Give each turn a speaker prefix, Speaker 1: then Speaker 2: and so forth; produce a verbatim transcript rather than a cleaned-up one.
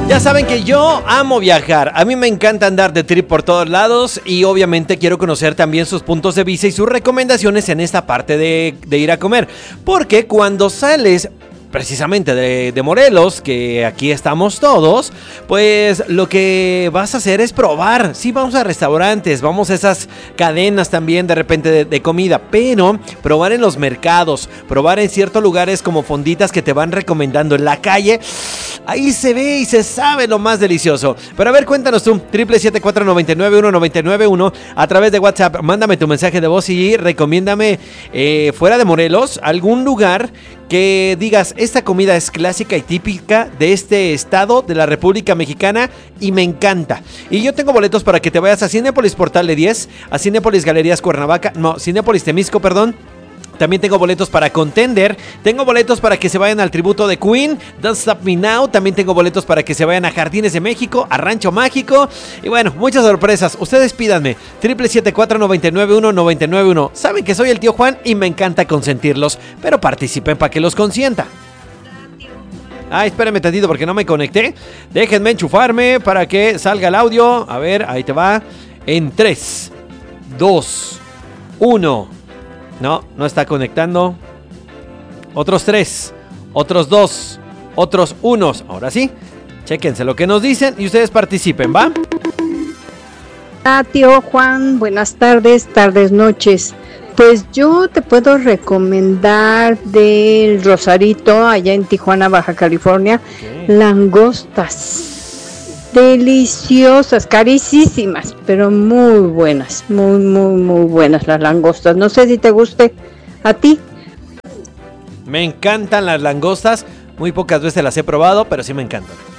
Speaker 1: Ya saben que yo amo viajar, a mí me encanta andar de trip por todos lados y obviamente quiero conocer también sus puntos de vista y sus recomendaciones en esta parte de, de ir a comer. Porque cuando sales precisamente de, de Morelos, que aquí estamos todos, pues lo que vas a hacer es probar. Sí, vamos a restaurantes, vamos a esas cadenas también de repente de, de comida, pero probar en los mercados, probar en ciertos lugares como fonditas que te van recomendando en la calle. Ahí se ve y se sabe lo más delicioso. Pero a ver, cuéntanos tú, siete siete cuatro, nueve nueve uno, nueve nueve uno a través de WhatsApp. Mándame tu mensaje de voz y recomiéndame eh, fuera de Morelos algún lugar que digas, esta comida es clásica y típica de este estado de la República Mexicana y me encanta. Y yo tengo boletos para que te vayas a Cinépolis Portal de diez, a Cinépolis Galerías Cuernavaca, no, Cinépolis Temisco, perdón. También tengo boletos para Contender. Tengo boletos para que se vayan al tributo de Queen, Don't Stop Me Now. También tengo boletos para que se vayan a Jardines de México, a Rancho Mágico. Y bueno, muchas sorpresas. Ustedes pídanme. siete siete cuatro, nueve nueve uno, nueve nueve uno. Saben que soy el tío Juan y me encanta consentirlos. Pero participen para que los consienta. Ah, espérenme tantito porque no me conecté. Déjenme enchufarme para que salga el audio. A ver, ahí te va. En tres, dos, uno. No, no está conectando. Otros tres, otros dos, otros unos. Ahora sí, chéquense lo que nos dicen y ustedes participen, ¿va?
Speaker 2: Hola, tío Juan, buenas tardes, tardes, noches. Pues yo te puedo recomendar del Rosarito, allá en Tijuana, Baja California, okay. Langostas. Deliciosas, carísimas, pero muy buenas, muy, muy, muy buenas las langostas. No sé si te guste a ti.
Speaker 1: Me encantan las langostas, muy pocas veces las he probado, pero sí me encantan.